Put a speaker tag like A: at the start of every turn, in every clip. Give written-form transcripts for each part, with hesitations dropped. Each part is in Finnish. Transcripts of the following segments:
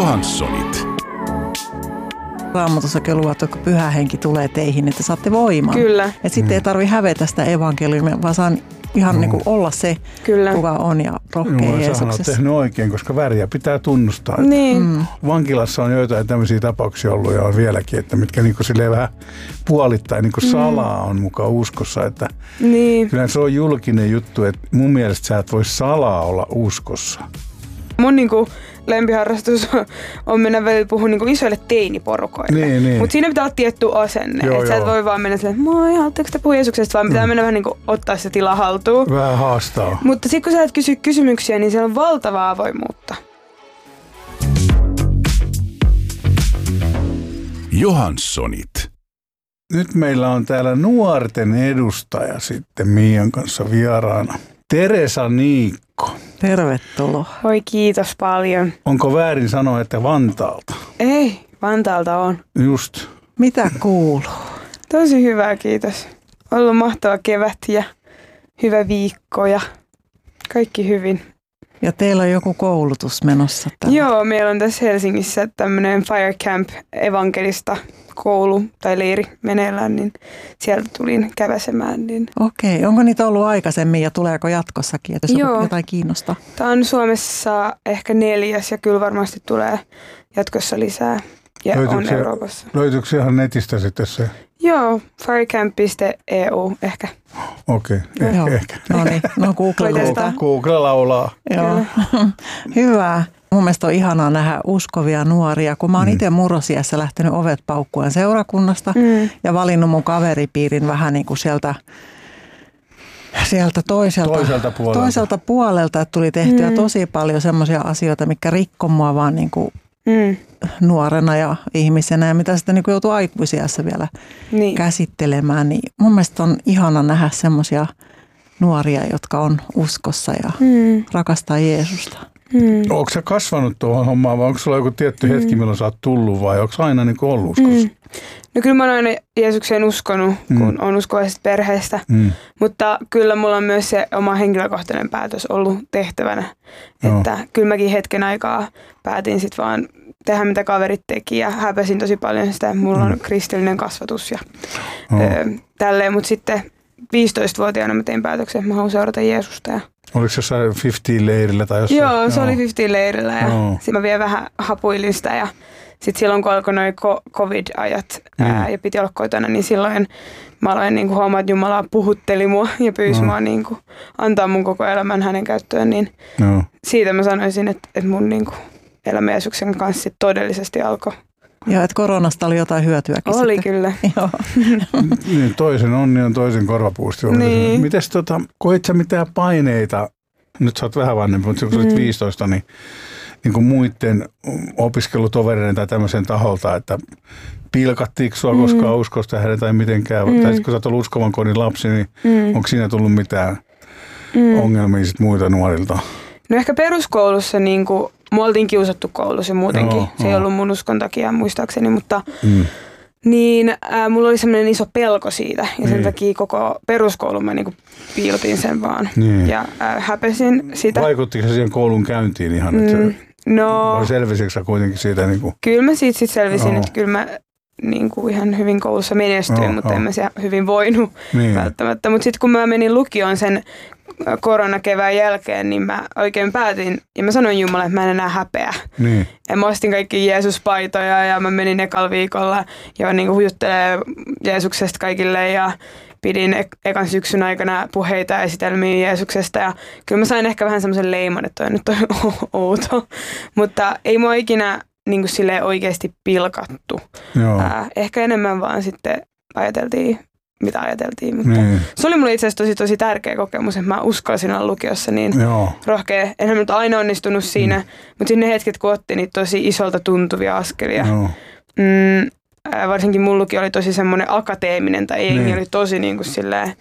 A: Johanssonit.
B: Raamatussakin luvattu, että pyhä henki tulee teihin, että saatte voiman.
C: Kyllä.
B: Että sitten ei tarvitse hävetä sitä evankeliumia, vaan saa ihan niin kuin olla se, kuka on ja rohkea Jeesuksessa.
D: Sähän olet tehnyt oikein, koska väriä pitää tunnustaa.
C: Niin.
D: Vankilassa on joitain tämmöisiä tapauksia ollut ja on vieläkin, että mitkä niin kuin silleen vähän puolittain niin kuin salaa on mukaan uskossa. Että kyllä se on julkinen juttu, että mun mielestä sä et voi salaa olla uskossa.
C: Mun niinku lempiharrastus on mennä välillä puhua niinku isoille teiniporukoille.
D: Niin.
C: Mutta siinä pitää olla tietty asenne. Että sä et voi vaan mennä silleen, että moi, haluatteko te puhua Jeesuksesta, vaan pitää mennä vähän niinku ottaa se tila haltuun.
D: Vähän haastaa.
C: Mutta sitten kun sä et kysy kysymyksiä, niin siellä on valtavaa avoimuutta.
A: Johanssonit.
D: Nyt meillä on täällä nuorten edustaja sitten Miian kanssa vieraana. Teresa Niikko.
B: Tervetuloa.
C: Oi, kiitos paljon.
D: Onko väärin sanoa, että Vantaalta?
C: Ei, Vantaalta on.
D: Just.
B: Mitä kuuluu?
C: Tosi hyvä, kiitos. Ollut mahtava kevät ja hyvä viikko ja kaikki hyvin.
B: Ja teillä on joku koulutus menossa tällä.
C: Joo, meillä on tässä Helsingissä tämmöinen Fire Camp evankelista koulu tai leiri meneillään, niin sieltä tulin käväsemään. Niin.
B: Okei, onko niitä ollut aikaisemmin ja tuleeko jatkossakin, että jos jotain kiinnostaa?
C: Tämä on Suomessa ehkä 4. ja kyllä varmasti tulee jatkossa lisää ja on Euroopassa.
D: Löytyykö se ihan netistä sitten se?
C: Joo, firecamp.eu ehkä.
D: Okei, ehkä.
B: No niin,
D: Google laulaa.
B: Joo. Hyvä. Mun mielestä on ihanaa nähdä uskovia nuoria, kun mä oon itse murrosiässä lähtenyt ovet paukkuen seurakunnasta ja valinnut mun kaveripiirin vähän niin kuin sieltä toiselta puolelta, että tuli tehtyä tosi paljon semmoisia asioita, mitkä rikkoi mua vaan niin kuin nuorena ja ihmisenä ja mitä sitten niin kuin joutuu aikuisiässä vielä käsittelemään. Niin mun mielestä on ihana nähdä semmoisia nuoria, jotka on uskossa ja rakastaa Jeesusta.
D: Onko sä kasvanut tuohon hommaan vai onko sulla joku tietty hetki, milloin sä oot tullut vai onko sä aina niin kuin ollut uskossa?
C: No kyllä mä oon aina Jeesukseen uskonut, kun on uskovaisesta perheestä, mutta kyllä mulla on myös se oma henkilökohtainen päätös ollut tehtävänä, että kyllä mäkin hetken aikaa päätin sitten vaan tehdä mitä kaverit teki ja häpäsin tosi paljon sitä, mulla on kristillinen kasvatus ja tälleen, mutta sitten 15-vuotiaana mä tein päätöksen, että mä haluan seurata Jeesusta. Ja
D: oliko se jossain 50-leirillä tai jossain?
C: Joo, se oli 50-leirillä ja sitten mä vielä vähän hapuilin sitä ja sitten silloin kun alkoi noi covid-ajat ja piti olla kotona, niin silloin mä aloin niinku huomaa, että Jumala puhutteli mua ja pyysi mua niinku antaa mun koko elämän hänen käyttöön, niin siitä mä sanoisin, että mun niinku elämä Jeesuksen kanssa todellisesti alkoi.
B: Joo, että koronasta oli jotain hyötyäkin.
C: Oli
B: sitten.
C: kyllä.
B: Joo.
D: Niin, toisen onni on toisen korvapuusti.
C: Niin.
D: Mites koit sä mitään paineita, nyt sä oot vähän vanhempi, mutta kun sä olit 15, niin kuin muiden opiskelutovereiden tai tämmöisen taholta, että pilkattiinko sua koskaan uskosta hänen tai mitenkään? Tai kun sä oot ollut uskovan kodin lapsi, niin onko siinä tullut mitään ongelmia sit muita nuorilta?
C: No ehkä peruskoulussa niin kuin, mua oltiin kiusattu koulussa muutenkin. Se ei ollut mun uskon takia muistaakseni, mutta niin mulla oli semmoinen iso pelko siitä ja sen takia koko peruskoulun mä niinku piilotin sen vaan ja häpesin sitä.
D: Vaikuttiko se siihen koulun käyntiin ihan? Vai selvisikö sä kuitenkin siitä? Niinku?
C: Kyllä mä siitä selvisin, että kyllä mä niinku ihan hyvin koulussa menestyin, mutta en mä siellä hyvin voinut välttämättä. Mutta sitten kun mä menin lukioon sen koronakevään jälkeen, niin mä oikein päätin, ja mä sanoin Jumalalle, että mä en enää häpeä. Ja mä ostin kaikki Jeesus-paitoja ja mä menin ekalla viikolla ja niin kuin juttelemaan Jeesuksesta kaikille ja pidin ekan syksyn aikana puheita ja esitelmiä Jeesuksesta ja kyllä mä sain ehkä vähän semmoisen leiman, että toi nyt on outo, mutta ei mua ikinä niin kuin silleen oikeasti pilkattu. Ehkä enemmän vaan sitten ajateltiin, mitä ajateltiin, mutta se oli mulle itse asiassa tosi tärkeä kokemus, että mä uskalsin olla lukiossa niin rohkea. Enhän nyt aina onnistunut siinä, mutta sinne hetket kun otti niitä tosi isolta tuntuvia askelia. Varsinkin mun lukio oli tosi semmoinen akateeminen tai jengi oli tosi niin kuin silleen,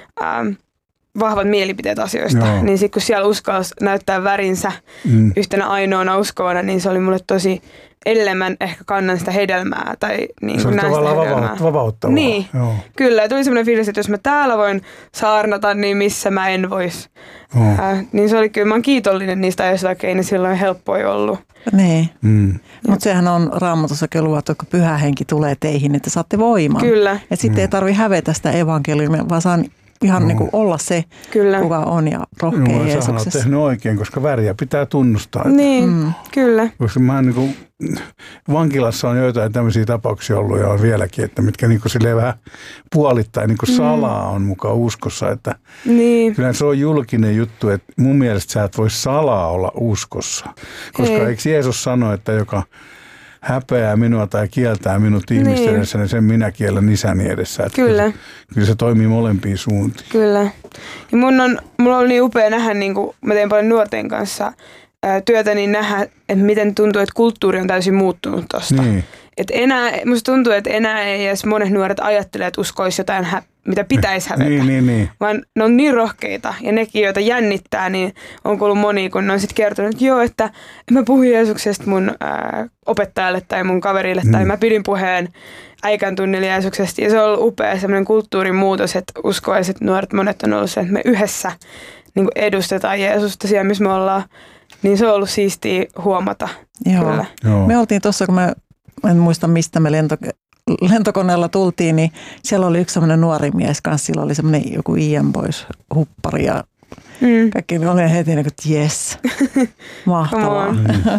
C: vahvat mielipiteet asioista. Niin sitten kun siellä uskalsi näyttää värinsä yhtenä ainoana uskovana, niin se oli mulle tosi edelleen mä ehkä kannan sitä hedelmää tai niin
D: se on tavallaan vapauttavaa.
C: Niin, joo. Kyllä. Tuli semmoinen fiilis, että jos mä täällä voin saarnata, niin missä mä en vois. Niin se oli kyllä, mä oon kiitollinen niistä ajoista, vaikka ei ne silloin helppoja ollut.
B: Niin, mutta sehän on Raamatussakin luvattu, että pyhä henki tulee teihin, että saatte voiman.
C: Kyllä.
B: Että sitten ei tarvitse hävetä sitä evankeliumia, vaan saa ihan niin kuin olla se, kuka on ja rohkea Jeesuksessa.
D: Sähän olet tehnyt oikein, koska väriä pitää tunnustaa.
C: Niin, kyllä.
D: Koska mä niin kuin, vankilassa on joitain tämmöisiä tapauksia ollut ja on vieläkin, että mitkä niin kuin silleen vähän puolittain niin kuin salaa on mukaan uskossa. Että kyllä se on julkinen juttu, että mun mielestä sä et voi salaa olla uskossa. Koska eikö Jeesus sano, että joka häpeää minua tai kieltää minut ihmisten edessä, niin sen minä kiellän isäni edessä. Että kyllä se toimii molempiin suuntiin.
C: Kyllä. Ja mulla oli niin upea nähdä, niin kun mä teen paljon nuorten kanssa työtä, niin nähdä, että miten tuntuu, että kulttuuri on täysin muuttunut tosta. Niin. Että musta tuntuu, että enää ei edes monet nuoret ajattele, että uskoisi jotain, mitä pitäisi hävetä.
D: Niin.
C: Vaan ne on niin rohkeita ja nekin, joita jännittää, niin on kuullut moni, kun ne on sitten kertonut, että joo, että mä puhuin Jeesuksesta mun opettajalle tai mun kaverille, tai mä pidin puheen äikän tunnilla Jeesuksesta. Ja se on ollut upea semmoinen kulttuurin muutos, että uskoiset nuoret monet on ollut se, että me yhdessä niin kuin edustetaan Jeesusta siellä, missä me ollaan. Niin se on ollut siistiä huomata.
B: Joo. Me oltiin tuossa, kun en muista mistä me lentokoneella tultiin, niin siellä oli yksi semmoinen nuori mies kanssa. Sillä oli semmoinen joku Ian Boys huppari ja kaikki oli heti niin kuin, että jes, mahtavaa.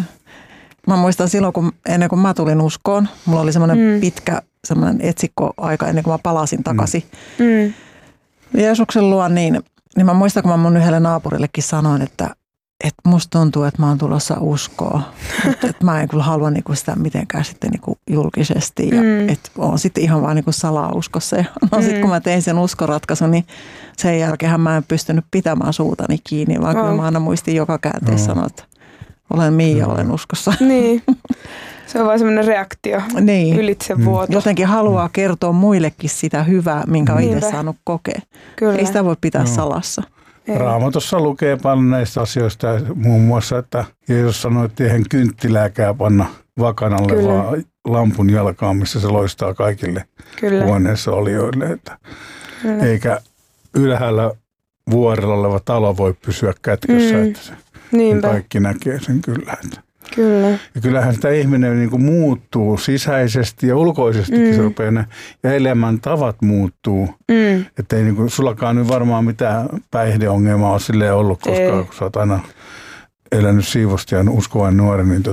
B: Mä muistan silloin, ennen kuin mä tulin uskoon, mulla oli semmoinen pitkä semmoinen etsikkoaika ennen kuin mä palasin takaisin Jeesuksen luo, niin mä muistan, kun mä mun yhdelle naapurillekin sanoin, että musta tuntuu, että mä oon tulossa uskoon. Että mä en kyllä halua niinku sitä mitenkään sitten niinku julkisesti. Ja että oon sitten ihan vaan niinku salauskossa. Ja sitten kun mä tein sen uskoratkaisun, niin sen jälkeen mä en pystynyt pitämään suutani kiinni. Vaan kyllä mä aina muistin joka käänteessä sanoa, että olen Miia, olen uskossa.
C: Niin. Se on vaan semmoinen reaktio ylitse vuoto.
B: Jotenkin haluaa kertoa muillekin sitä hyvää, minkä on itse saanut kokea. Kyllä. Ei sitä voi pitää salassa.
D: Raamatussa lukee paljon näistä asioista, muun muassa, että Jeesus sanoi, että eihän kynttilääkään panna vakanalle, vaan lampun jalkaan, missä se loistaa kaikille huoneessa olijoille. Että eikä ylhäällä vuorella oleva talo voi pysyä kätkössä, että se kaikki näkee sen kyllä.
C: Kyllä.
D: Ja kyllähän sitä ihminen niin kuin muuttuu sisäisesti ja ulkoisestikin se rupeaa ja elämäntavat muuttuu. Että ei niin kuin, sullakaan nyt varmaan mitään päihdeongelmaa ole silleen ollut, koska kun sä oot aina elänyt siivosti ja uskovainen nuori, niin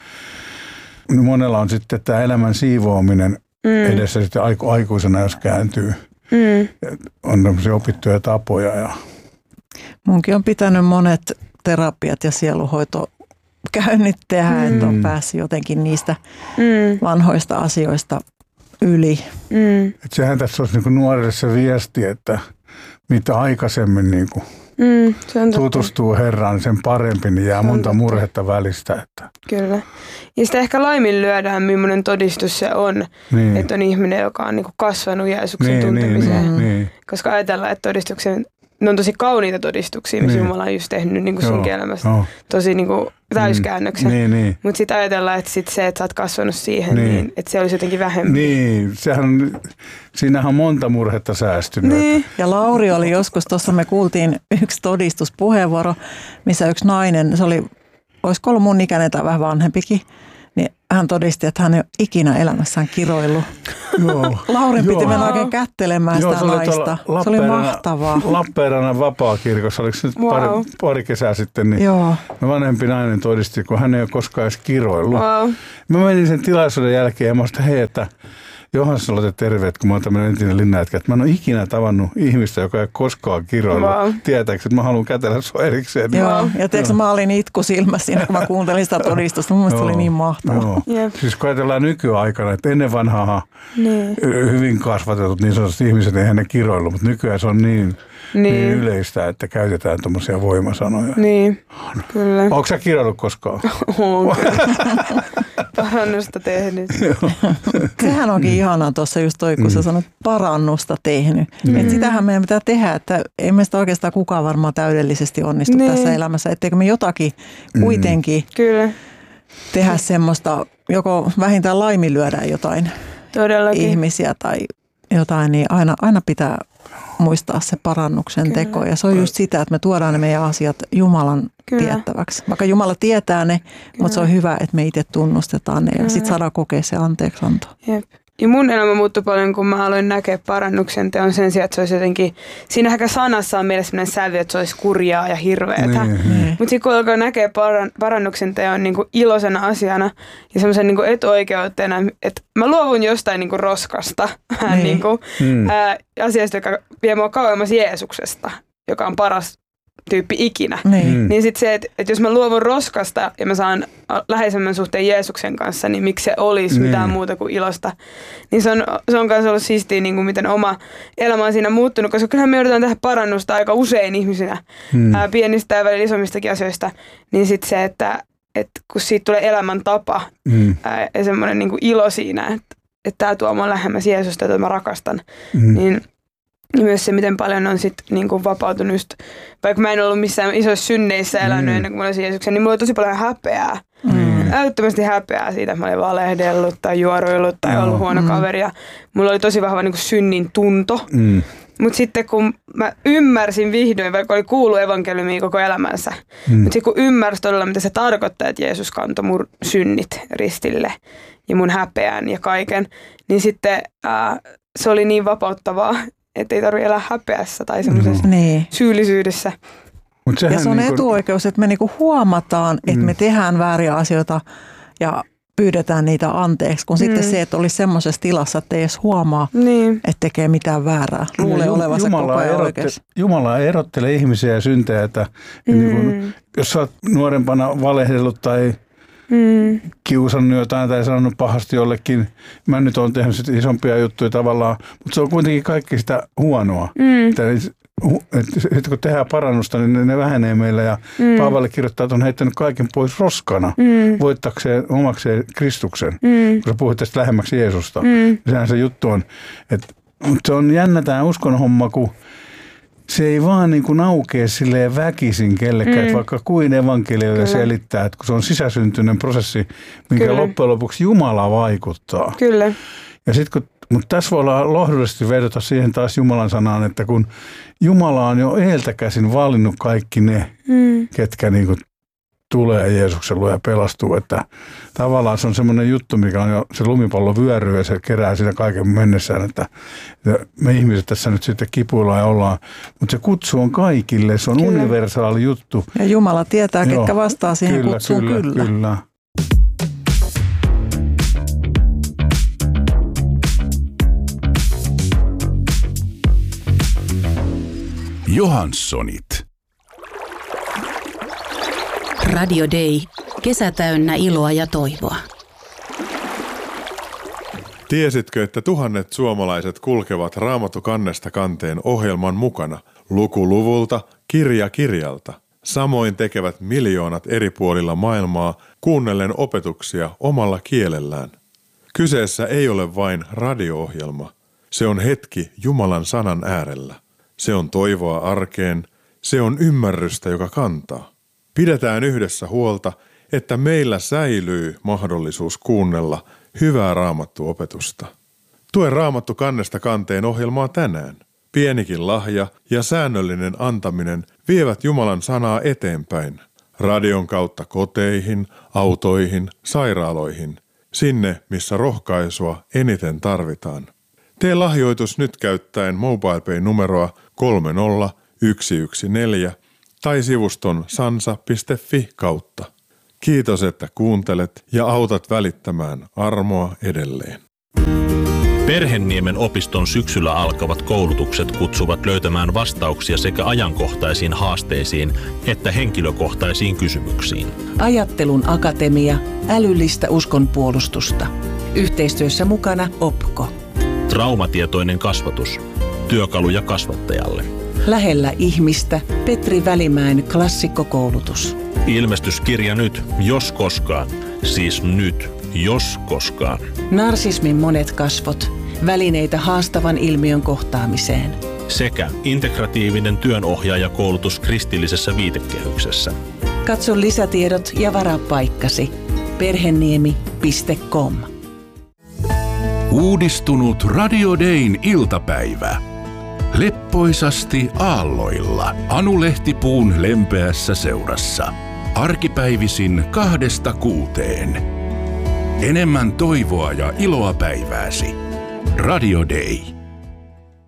D: monella on sitten tämä elämän siivoaminen edessä sitten aikuisena, jos kääntyy. On tämmöisiä opittuja tapoja. Ja
B: munkin on pitänyt monet terapiat ja sieluhoito käynnit tehdä, että on päässyt jotenkin niistä vanhoista asioista yli.
D: Että sehän tässä olisi niin nuorille se viesti, että mitä aikaisemmin niin tutustuu Herraan, sen parempi, niin jää monta murhetta välistä. Että.
C: Kyllä. Ja sitä ehkä laiminlyödään, millainen todistus se on, että on ihminen, joka on niin kasvanut Jeesuksen tuntemiseen.
D: Niin.
C: Koska ajatellaan, että ne on tosi kauniita todistuksia, missä Jumala on just tehnyt niin kuin sunkin elämässä tosi niin kuin täyskäännöksen. Mutta sitten ajatellaan, että se, että sä oot kasvanut siihen, niin että se olisi jotenkin vähemmän.
D: Niin, siinähän on monta murhetta säästynyt.
B: Niin. Ja Lauri oli joskus, tuossa me kuultiin yksi todistuspuheenvuoro, missä yksi nainen, olisiko ollut mun ikäinen tai vähän vanhempikin, niin hän todisti, että hän ei ole ikinä elämässään kiroillut. Laurin piti mennä oikein kättelemään sitä naista. Se oli mahtavaa.
D: Lappeenrannan vapaakirkossa, oliko se nyt pari kesää sitten, niin vanhempi nainen todisti, kun hän ei ole koskaan edes kiroillut. Mä menin sen tilaisuuden jälkeen ja mä sanoin, että hei, että Johansson olette terveet, kun mä oon tämmöinen entinen linnajätkä, että mä en ole ikinä tavannut ihmistä, joka ei koskaan kiroillut. Tietääkö, että mä haluan kätellä sua erikseen.
B: Joo, ja tiedätkö, mä olin itku silmässä siinä, kun mä kuuntelin sitä todistusta. Mun mielestä se oli niin mahtavaa.
D: Siis kun ajatellaan nykyaikana, että ennen vanhaa hyvin kasvatetut niin sanotusti ihmiset, eihän ne kiroillut, mutta nykyään se on niin yleistä, että käytetään tuommoisia voimasanoja.
C: Niin, kyllä.
D: Onko sä kiroillut koskaan?
C: On. Parannusta tehnyt.
B: Sehän onkin ihanaa tuossa just toi, kun sä sanot parannusta tehnyt. Että sitähän meidän pitää tehdä, että ei meistä oikeastaan kukaan varmaan täydellisesti onnistu tässä elämässä. Etteikö me jotakin kuitenkin tehdä semmoista, joko vähintään laiminlyödä jotain ihmisiä tai jotain, niin aina pitää muistaa se parannuksen teko. Ja se on just sitä, että me tuodaan ne meidän asiat Jumalan tiettäväksi. Vaikka Jumala tietää ne, mutta se on hyvä, että me itse tunnustetaan ne ja sitten saadaan kokea se anteeksianto.
C: Jep. Ja mun elämä muuttui paljon, kun mä aloin näkeä parannuksen teon sen sijaan, että se olisi jotenkin, siinä ehkä sanassa on meillä sellainen sävy, että se olisi kurjaa ja hirveätä. Mutta sitten kun alkoi näkeä parannuksen teon niin kuin iloisena asiana ja semmoisen niin kuin etuoikeutena, että mä luovun jostain niin kuin roskasta, niin kuin, asiasta, joka vie mua kauemmas Jeesuksesta, joka on paras tyyppi ikinä. Niin sitten se, että jos mä luovun roskasta ja mä saan läheisemmän suhteen Jeesuksen kanssa, niin miksi se olisi mitään muuta kuin ilosta. Niin se on myös ollut siistiä, niin kuin miten oma elämä on siinä muuttunut, koska kyllähän me joudutaan tehdä parannusta aika usein ihmisinä, pienistä ja välillä isommistakin asioista. Niin sitten se, että kun siitä tulee elämäntapa ja semmoinen niin kuin ilo siinä, että tämä tuo mua lähemmäs Jeesusta, että mä rakastan, niin myös se, miten paljon on sitten niinku vapautunut just, vaikka mä en ollut missään isoissa synneissä elänyt ennen kuin mä olisin Jeesuksen, niin mulla oli tosi paljon häpeää. Älyttömästi häpeää siitä, että mä olin valehdellut tai juoruillut tai ollut huono kaveri. Ja mulla oli tosi vahva niinku synnin tunto. Mutta sitten kun mä ymmärsin vihdoin, vaikka oli kuullut evankeliumia koko elämänsä, mutta sitten kun ymmärsin todella, mitä se tarkoittaa, että Jeesus kantoi mun synnit ristille ja mun häpeän ja kaiken, niin sitten se oli niin vapauttavaa, että ei tarvitse elää häpeässä tai semmoisessa syyllisyydessä.
B: Ja se on etuoikeus, että me niinku huomataan, että me tehdään vääriä asioita ja pyydetään niitä anteeksi, kun sitten se, että olisi semmoisessa tilassa, että ei edes huomaa, että tekee mitään väärää. Luulee olevansa koko ajan oikeassa.
D: Jumala erottelee ihmisiä ja syntejä, että niin jos sä oot nuorempana valehdellut tai kiusannut jotain tai sanonut pahasti jollekin. Mä nyt oon tehnyt isompia juttuja tavallaan, mutta se on kuitenkin kaikki sitä huonoa. Että kun tehdään parannusta, niin ne vähenee meillä ja Paavali kirjoittaa, että on heittänyt kaiken pois roskana voittakseen omakseen Kristuksen, kun sä puhuit tästä lähemmäksi Jeesusta. Sehän se juttu on. Mutta se on jännä tämä uskon homma, kun se ei vaan niin kuin aukea silleen väkisin kellekään, että vaikka kuin evankelioille selittää, että kun se on sisäsyntyinen prosessi, minkä loppujen lopuksi Jumala vaikuttaa.
C: Kyllä.
D: Ja mutta tässä voi olla lohdullisesti vedota siihen taas Jumalan sanaan, että kun Jumala on jo edeltä käsin valinnut kaikki ne, ketkä niin kuin tulee Jeesuksen luo ja pelastuu, että tavallaan se on semmoinen juttu, mikä on jo, se lumipallo vyöryy ja se kerää siinä kaiken mennessään, että me ihmiset tässä nyt sitten kipuillaan ja ollaan, mutta se kutsu on kaikille, se on universaali juttu.
B: Ja Jumala tietää, ketkä vastaa siihen kutsuun kyllä.
A: Johanssonit.
E: Radio Day. Kesä täynnä iloa ja toivoa.
F: Tiesitkö, että tuhannet suomalaiset kulkevat Raamattu kannesta kanteen ohjelman mukana, luku luvulta, kirja kirjalta? Samoin tekevät miljoonat eri puolilla maailmaa kuunnellen opetuksia omalla kielellään. Kyseessä ei ole vain radio-ohjelma. Se on hetki Jumalan sanan äärellä. Se on toivoa arkeen. Se on ymmärrystä, joka kantaa. Pidetään yhdessä huolta, että meillä säilyy mahdollisuus kuunnella hyvää Raamattu-opetusta. Tue Raamattu kannesta kanteen ohjelmaa tänään. Pienikin lahja ja säännöllinen antaminen vievät Jumalan sanaa eteenpäin. Radion kautta koteihin, autoihin, sairaaloihin. Sinne, missä rohkaisua eniten tarvitaan. Tee lahjoitus nyt käyttäen MobilePay-numeroa 30114 tai sivuston sansa.fi kautta. Kiitos, että kuuntelet ja autat välittämään armoa edelleen.
G: Perhenniemen opiston syksyllä alkavat koulutukset kutsuvat löytämään vastauksia sekä ajankohtaisiin haasteisiin että henkilökohtaisiin kysymyksiin.
H: Ajattelun akatemia, älyllistä uskonpuolustusta. Yhteistyössä mukana OPKO.
G: Traumatietoinen kasvatus. Työkaluja kasvattajalle.
H: Lähellä ihmistä Petri Välimäen klassikkokoulutus.
G: Ilmestyskirja nyt, jos koskaan. Siis nyt, jos koskaan.
H: Narsismin monet kasvot. Välineitä haastavan ilmiön kohtaamiseen.
G: Sekä integratiivinen työnohjaajakoulutus kristillisessä viitekehyksessä.
H: Katso lisätiedot ja varaa paikkasi perheniemi.com.
A: Uudistunut Radio Dayn iltapäivä. Leppoisasti aalloilla Anu Lehtipuun lempeässä seurassa. Arkipäivisin 2–6. Enemmän toivoa ja iloa päivääsi. Radio Day.